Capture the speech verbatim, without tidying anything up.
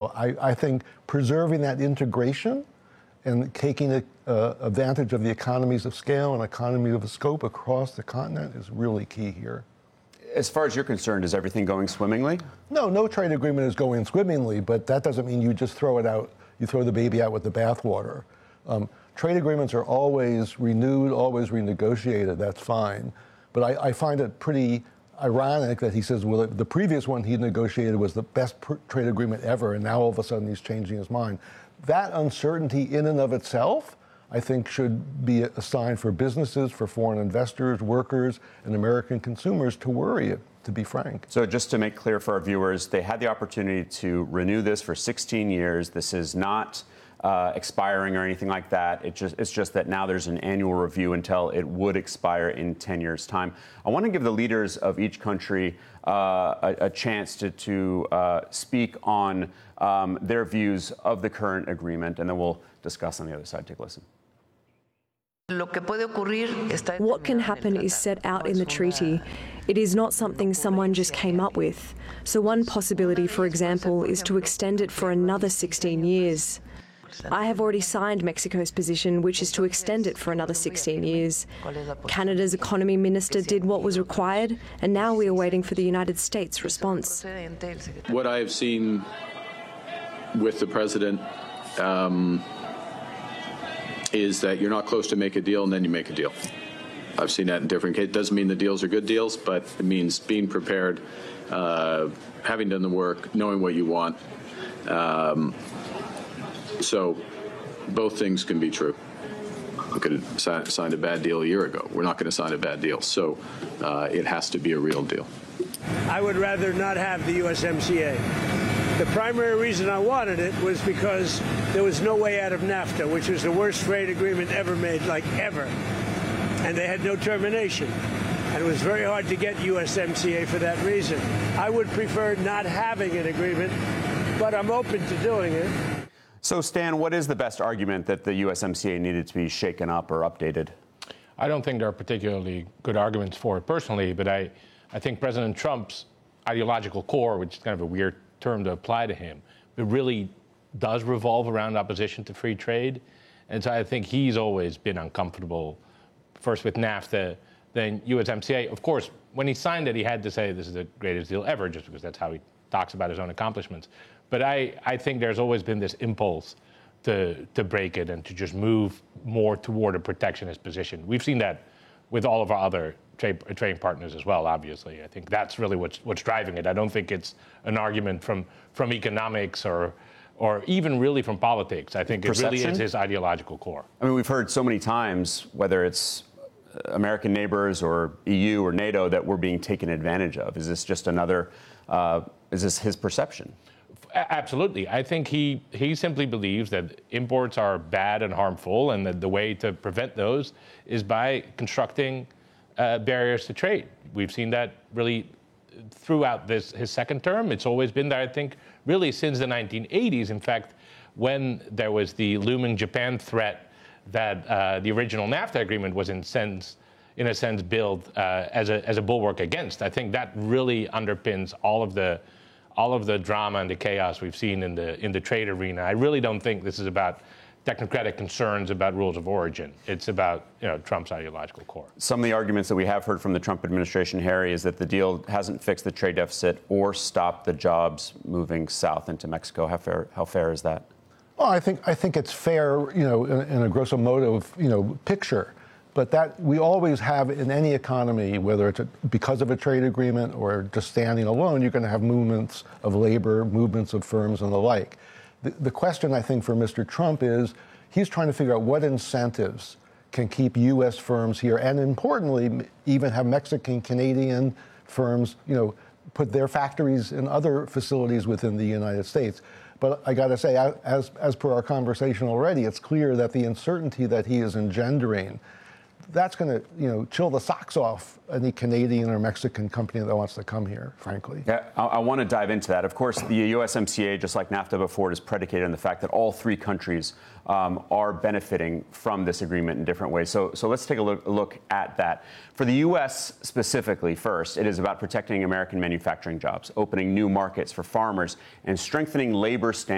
So I, I think preserving that integration and taking a, uh, advantage of the economies of scale and economy of scope across the continent is really key here. As far as you're concerned, is everything going swimmingly? No, no trade agreement is going swimmingly, but that doesn't mean you just throw it out, you throw the baby out with the bathwater. Um, trade agreements are always renewed, always renegotiated, that's fine. But I, I find it pretty ironic that he says, well, the previous one he negotiated was the best trade agreement ever, and now all of a sudden he's changing his mind. That uncertainty in and of itself, I think, should be a sign for businesses, for foreign investors, workers, and American consumers to worry, to be frank. So just to make clear for our viewers, they had the opportunity to renew this for sixteen years. This is not uh, expiring or anything like that. It just, it's just that now there's an annual review until it would expire in ten years' time. I want to give the leaders of each country uh, a, a chance to, to uh, speak on um, their views of the current agreement, and then we'll discuss on the other side. Take a listen. What can happen is set out in the treaty. It is not something someone just came up with. So one possibility, for example, is to extend it for another sixteen years. I have already signed Mexico's position, which is to extend it for another sixteen years. Canada's economy minister did what was required, and now we are waiting for the United States' response. What I have seen with the president um, is that you're not close to make a deal and then you make a deal. I've seen that in different cases. It doesn't mean the deals are good deals, but it means being prepared, uh, having done the work, knowing what you want. Um, so both things can be true. We could have si- signed a bad deal a year ago. We're not going to sign a bad deal. So uh, it has to be a real deal. I would rather not have the U S M C A. The primary reason I wanted it was because there was no way out of NAFTA, which was the worst trade agreement ever made, like ever. And they had no termination. And it was very hard to get U S M C A for that reason. I would prefer not having an agreement, but I'm open to doing it. So, Stan, what is the best argument that the U S M C A needed to be shaken up or updated? I don't think there are particularly good arguments for it personally, but I, I think President Trump's ideological core, which is kind of a weird term to apply to him, it really does revolve around opposition to free trade. And so I think he's always been uncomfortable, first with NAFTA, then U S M C A. Of course, when he signed it, he had to say this is the greatest deal ever, just because that's how he talks about his own accomplishments. But I, I think there's always been this impulse to, to break it and to just move more toward a protectionist position. We've seen that with all of our other trade, trading partners as well, obviously. I think that's really what's, what's driving it. I don't think it's an argument from, from economics or, or even really from politics. I think Perception? It really is his ideological core. I mean, we've heard so many times, whether it's American neighbors or E U or NATO, that we're being taken advantage of. Is this just another, uh, is this his perception? Absolutely. I think he, he simply believes that imports are bad and harmful, and that the way to prevent those is by constructing uh, barriers to trade. We've seen that really throughout this his second term. It's always been there, I think, really since the nineteen eighties. In fact, when there was the looming Japan threat that uh, the original NAFTA agreement was in sense, in a sense, built uh, as a as a bulwark against. I think that really underpins all of the all of the drama and the chaos we've seen in the in the trade arena. I really don't think this is about technocratic concerns about rules of origin. It's about, you know, Trump's ideological core. Some of the arguments that we have heard from the Trump administration, Harry, is that the deal hasn't fixed the trade deficit or stopped the jobs moving south into Mexico. How fair, how fair is that? Well, I think I think it's fair, you know, in, in a grosso modo, you know, picture. But that we always have in any economy, whether it's a, because of a trade agreement or just standing alone, you're going to have movements of labor, movements of firms, and the like. The, the question, I think, for Mister Trump is he's trying to figure out what incentives can keep U S firms here, and importantly, even have Mexican, Canadian firms, you know, put their factories in other facilities within the United States. But I got to say, as as per our conversation already, it's clear that the uncertainty that he is engendering, that's going to, you know, chill the socks off any Canadian or Mexican company that wants to come here, frankly. Yeah, I, I want to dive into that. Of course, the U S M C A, just like NAFTA before, is predicated on the fact that all three countries um, are benefiting from this agreement in different ways. So, so let's take a look, a look at that. For the U S specifically, first, it is about protecting American manufacturing jobs, opening new markets for farmers, and strengthening labor standards